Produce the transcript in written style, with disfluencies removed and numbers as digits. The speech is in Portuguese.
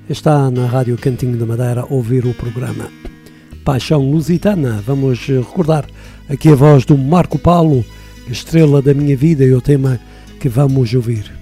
Está na Rádio Cantinho da Madeira a ouvir o programa Paixão Lusitana. Vamos recordar aqui a voz do Marco Paulo, estrela da minha vida, e o tema que vamos ouvir.